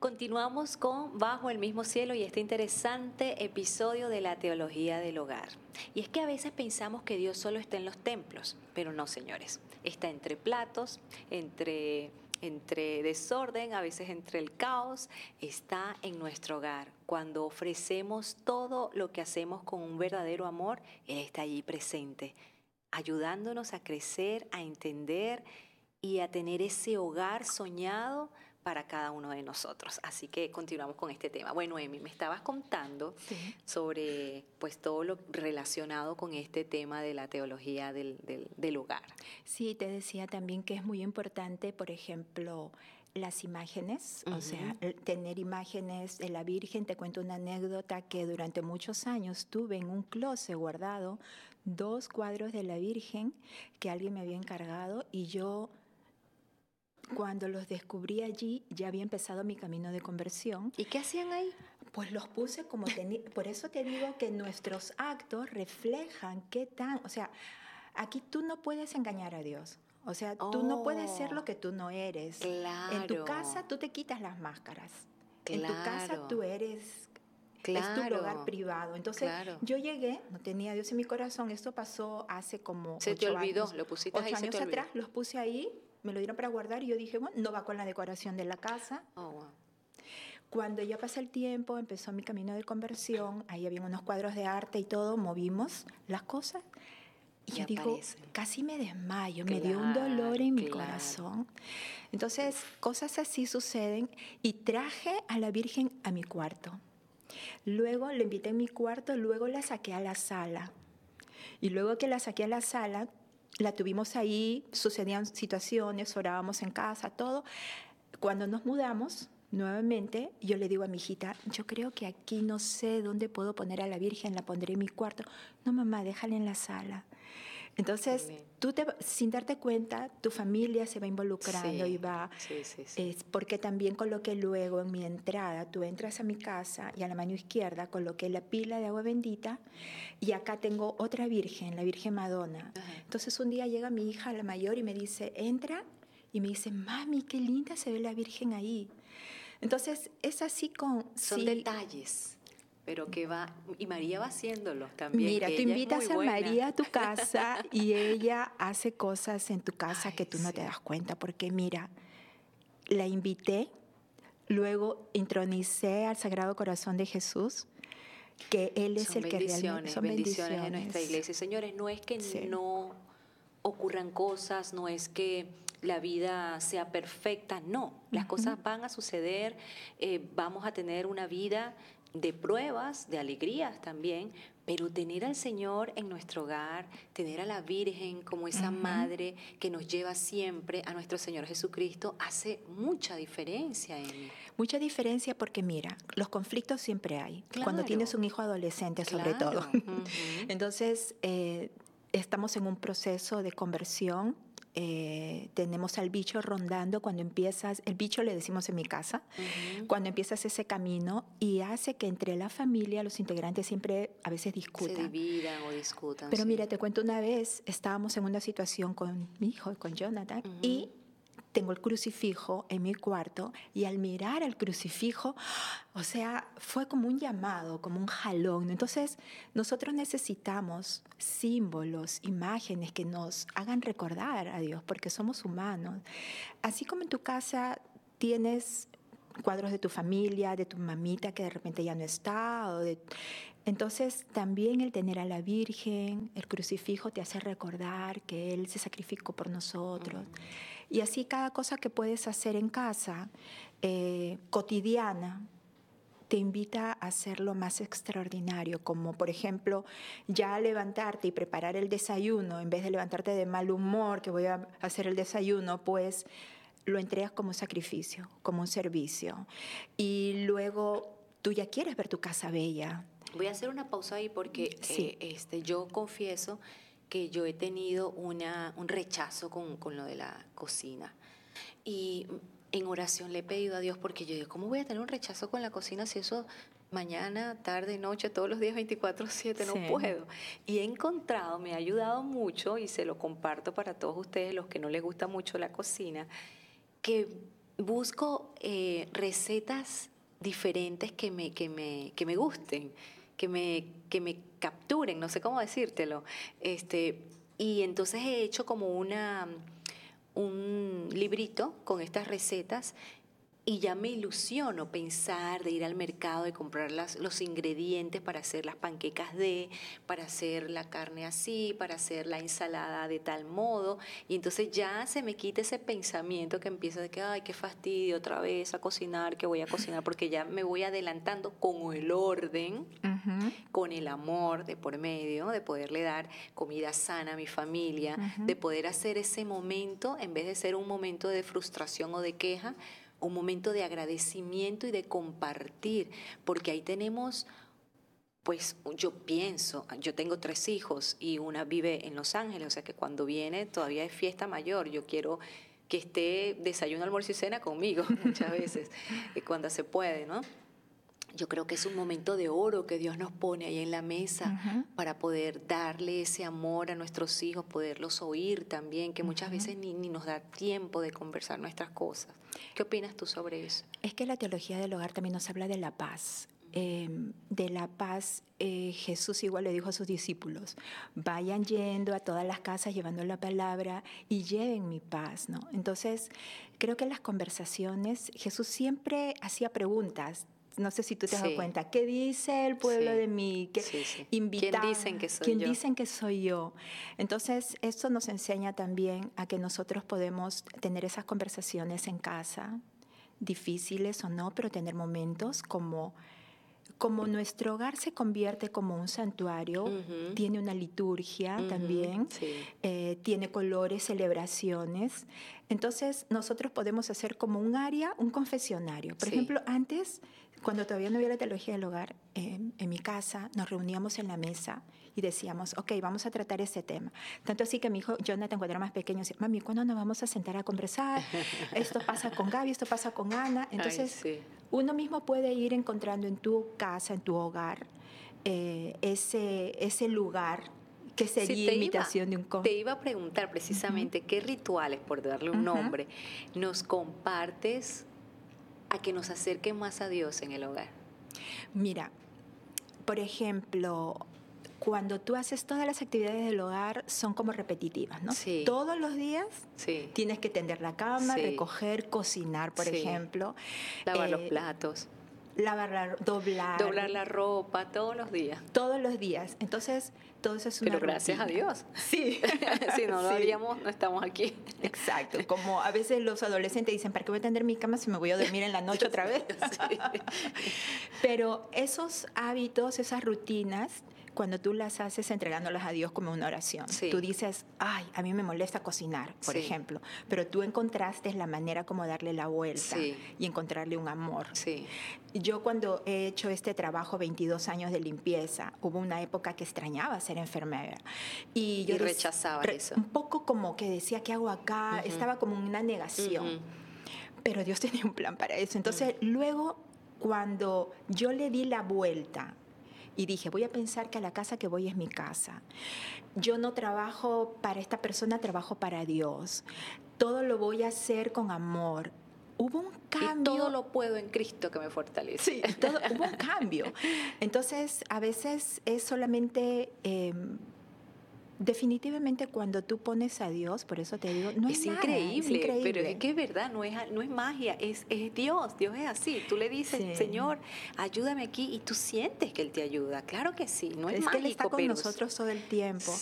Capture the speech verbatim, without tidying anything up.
Continuamos con Bajo el mismo cielo y este interesante episodio de la teología del hogar. Y es que a veces pensamos que Dios solo está en los templos, pero no, señores. Está entre platos, entre, entre desorden, a veces entre el caos. Está en nuestro hogar. Cuando ofrecemos todo lo que hacemos con un verdadero amor, Él está allí presente, ayudándonos a crecer, a entender y a tener ese hogar soñado para cada uno de nosotros. Así que continuamos con este tema. Bueno, Emi, me estabas contando Sí. sobre pues todo lo relacionado con este tema de la teología del, del, del hogar. Sí, te decía también que es muy importante, por ejemplo, las imágenes, o sea, Ujú. el tener imágenes de la Virgen. Te cuento una anécdota que durante muchos años tuve en un closet guardado dos cuadros de la Virgen que alguien me había encargado, y yo, cuando los descubrí allí, ya había empezado mi camino de conversión. ¿Y qué hacían ahí? Pues los puse como teni- por eso te digo que nuestros actos reflejan qué tan, o sea, aquí tú no puedes engañar a Dios. O sea, tú no puedes ser Oh, lo que tú no eres. En tu claro, casa tú te quitas las máscaras. En tu casa claro, tú eres, es tu lugar claro, privado. Entonces claro. yo llegué, no tenía a Dios en mi corazón. Esto pasó hace como Se te ocho olvidó, años. lo pusiste ahí Ocho y se te años olvidó. atrás los puse ahí, me lo dieron para guardar y yo dije, bueno, no va con la decoración de la casa. Oh, wow. Cuando ya pasó el tiempo, empezó mi camino de conversión, ahí había unos cuadros de arte y todo, movimos las cosas. Y Y yo digo, aparecen. casi me desmayo, me dio un dolor Claro, en mi claro. corazón. Entonces, Uf, cosas así suceden, y traje a la Virgen a mi cuarto. Luego la invité en mi cuarto, luego la saqué a la sala. Y luego que la saqué a la sala, la tuvimos ahí, sucedían situaciones, orábamos en casa, todo. Cuando nos mudamos nuevamente, yo le digo a mi hijita, yo creo que aquí no sé dónde puedo poner a la Virgen, la pondré en mi cuarto. No, mamá, déjala en la sala. Entonces, excelente. tú te, sin darte cuenta, tu familia se va involucrando y Sí, va, sí, sí, sí. es porque también coloqué luego en mi entrada, tú entras a mi casa y a la mano izquierda coloqué la pila de agua bendita, y acá tengo otra Virgen, la Virgen Madonna. Ajá. Entonces un día llega mi hija, la mayor, y me dice, entra, y me dice, mami, qué linda se ve la Virgen ahí. Entonces es así con, Son sí. detalles, pero que va, y María va haciéndolo también, Mira, que tú ella es muy invitas a buena. María a tu casa y ella hace cosas en tu casa que Ay, tú no te sí. das cuenta, porque mira, la invité, luego intronicé al Sagrado Corazón de Jesús, que Él es Son el que realmente, bendiciones, son bendiciones de nuestra bendiciones. iglesia. Señores, no es que Sí. no ocurran cosas, no es que la vida sea perfecta, no, las Ujú. cosas van a suceder, eh, vamos a tener una vida de pruebas, de alegrías también, pero tener al Señor en nuestro hogar, tener a la Virgen como esa Ujú. madre que nos lleva siempre a nuestro Señor Jesucristo, hace mucha diferencia, Emi. Mucha diferencia, porque mira, los conflictos siempre hay, cuando tienes Claro, un hijo adolescente sobre todo. claro. Ujú. Entonces, eh, estamos en un proceso de conversión. Eh, tenemos al bicho rondando cuando empiezas, el bicho le decimos en mi casa, Ujú. cuando empiezas ese camino, y hace que entre la familia los integrantes siempre a veces Se discutan. dividan o discutan, Pero sí. mira, te cuento, una vez estábamos en una situación con mi hijo, con Jonathan, Ujú. y tengo el crucifijo en mi cuarto, y al mirar al crucifijo, o sea, fue como un llamado, como un jalón. Entonces, nosotros necesitamos símbolos, imágenes que nos hagan recordar a Dios, porque somos humanos. Así como en tu casa tienes cuadros de tu familia, de tu mamita que de repente ya no está, o de... entonces también el tener a la Virgen, el crucifijo, te hace recordar que Él se sacrificó por nosotros. Y así cada cosa que puedes hacer en casa, eh, cotidiana, te invita a hacerlo más extraordinario, como por ejemplo ya levantarte y preparar el desayuno, en vez de levantarte de mal humor, que voy a hacer el desayuno, pues lo entregas como un sacrificio, como un servicio. Y luego tú ya quieres ver tu casa bella. Voy a hacer una pausa ahí porque Sí. eh, este, yo confieso que yo he tenido una, un rechazo con, con lo de la cocina. Y en oración le he pedido a Dios, porque yo digo, ¿cómo voy a tener un rechazo con la cocina si eso mañana, tarde, noche, todos los días veinticuatro siete no Sí. puedo? Y he encontrado, me ha ayudado mucho, y se lo comparto para todos ustedes, los que no les gusta mucho la cocina, que busco eh, recetas diferentes que me, que me, que me gusten, que me, que me capturen, no sé cómo decírtelo. Este, y entonces he hecho como una, un librito con estas recetas. Y ya me ilusiono pensar de ir al mercado, de comprar las, los ingredientes para hacer las panquecas de, para hacer la carne así, para hacer la ensalada de tal modo. Y entonces ya se me quita ese pensamiento que empieza de que, ay, qué fastidio, otra vez a cocinar, que voy a cocinar, porque ya me voy adelantando con el orden, uh-huh. con el amor de por medio, de poderle dar comida sana a mi familia, uh-huh. de poder hacer ese momento, en vez de ser un momento de frustración o de queja, un momento de agradecimiento y de compartir, porque ahí tenemos, pues yo pienso, yo tengo tres hijos y una vive en Los Ángeles, o sea que cuando viene todavía es fiesta mayor, yo quiero que esté desayuno, almuerzo y cena conmigo muchas veces, cuando se puede, ¿no? Yo creo que es un momento de oro que Dios nos pone ahí en la mesa uh-huh. para poder darle ese amor a nuestros hijos, poderlos oír también, que muchas uh-huh. veces ni, ni nos da tiempo de conversar nuestras cosas. ¿Qué opinas tú sobre eso? Es que la teología del hogar también nos habla de la paz. Eh, de la paz, eh, Jesús igual le dijo a sus discípulos, vayan yendo a todas las casas llevando la palabra y lleven mi paz, ¿no? Entonces, creo que en las conversaciones Jesús siempre hacía preguntas. No sé si tú te has sí. dado cuenta. ¿Qué dice el pueblo sí. de mí? ¿Qué sí, sí. invita, ¿Quién dicen que soy ¿quién yo? dicen que soy yo? Entonces, esto nos enseña también a que nosotros podemos tener esas conversaciones en casa, difíciles o no, pero tener momentos como... Como nuestro hogar se convierte como un santuario, uh-huh. tiene una liturgia uh-huh. también, sí. eh, tiene colores, celebraciones. Entonces, nosotros podemos hacer como un área, un confesionario. Por sí. ejemplo, antes, cuando todavía no había la teología del hogar, eh, en mi casa nos reuníamos en la mesa y decíamos, ok, vamos a tratar este tema. Tanto así que mi hijo Jonathan, cuando era más pequeño, decía, mami, ¿cuándo nos vamos a sentar a conversar? Esto pasa con Gaby, esto pasa con Ana. Entonces, Ay, sí. uno mismo puede ir encontrando en tu casa, en tu hogar, eh, ese, ese lugar que sería sí, imitación iba, de un... Con... Te iba a preguntar precisamente uh-huh. qué rituales, por darle un uh-huh. nombre, nos compartes a que nos acerquen más a Dios en el hogar. Mira, por ejemplo, cuando tú haces todas las actividades del hogar son como repetitivas, ¿no? Sí. Todos los días sí. tienes que tender la cama, sí. recoger, cocinar, por sí. ejemplo. Lavar eh, los platos. Lavar, la, doblar. Doblar la ropa todos los días. Todos los días. Entonces, todo eso es una Pero gracias rutina. a Dios. Sí. Si no lo sí. haríamos, no estamos aquí. Exacto. Como a veces los adolescentes dicen, ¿para qué voy a tender mi cama si me voy a dormir en la noche otra vez? Sí. Pero esos hábitos, esas rutinas, cuando tú las haces entregándolas a Dios como una oración. Sí. Tú dices, ay, a mí me molesta cocinar, por sí. ejemplo, pero tú encontraste la manera como darle la vuelta sí. y encontrarle un amor. Sí. Yo cuando he hecho este trabajo, veintidós años de limpieza, hubo una época que extrañaba ser enfermera. Y yo y rechazaba re- eso. Un poco como que decía, ¿qué hago acá? Uh-huh. Estaba como en una negación. Uh-huh. Pero Dios tenía un plan para eso. Entonces, uh-huh. luego, cuando yo le di la vuelta, y dije, voy a pensar que a la casa que voy es mi casa. Yo no trabajo para esta persona, trabajo para Dios. Todo lo voy a hacer con amor. Hubo un cambio. Y todo lo puedo en Cristo que me fortalece. Sí, todo, hubo un cambio. Entonces, a veces es solamente... Eh, definitivamente cuando tú pones a Dios, por eso te digo, no es, es nada, increíble, es increíble, pero es que es verdad, no es, no es magia, es, es Dios, Dios es así. Tú le dices, sí. Señor, ayúdame aquí y tú sientes que Él te ayuda. Claro que sí, no es, es mágico, que Él está con pero nosotros todo el tiempo.